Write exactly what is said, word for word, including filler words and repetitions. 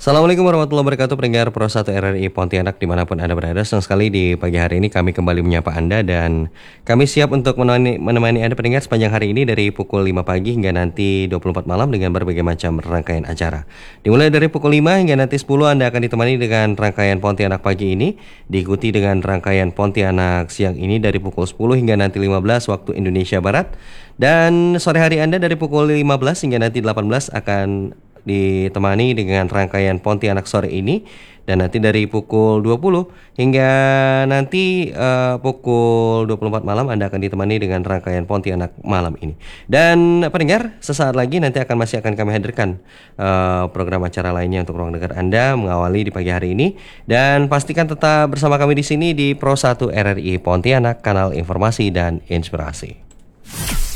Assalamualaikum warahmatullahi wabarakatuh, pendengar Pro satu R R I Pontianak dimanapun Anda berada. Senang sekali di pagi hari ini kami kembali menyapa Anda dan kami siap untuk menemani, menemani Anda pendengar sepanjang hari ini dari pukul lima pagi hingga nanti dua puluh empat malam dengan berbagai macam rangkaian acara. Dimulai dari pukul lima hingga nanti sepuluh Anda akan ditemani dengan rangkaian Pontianak pagi ini, diikuti dengan rangkaian Pontianak siang ini dari pukul sepuluh hingga nanti lima belas waktu Indonesia Barat. Dan sore hari Anda dari pukul lima belas hingga nanti delapan belas akan ditemani dengan rangkaian Pontianak sore ini, dan nanti dari pukul dua puluh hingga nanti uh, pukul dua puluh empat malam Anda akan ditemani dengan rangkaian Pontianak malam ini. Dan pendengar, sesaat lagi nanti akan masih akan kami hadirkan uh, program acara lainnya untuk ruang dengar Anda mengawali di pagi hari ini, dan pastikan tetap bersama kami di sini di Pro satu R R I Pontianak, kanal informasi dan inspirasi.